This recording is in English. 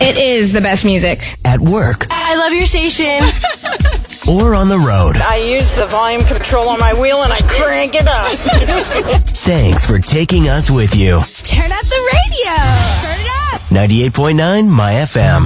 It is the best music. At work. I love your station. Or on the road. I use the volume control on my wheel and I crank it up. Thanks for taking us with you. Turn up the radio. Turn it up. 98.9 My FM.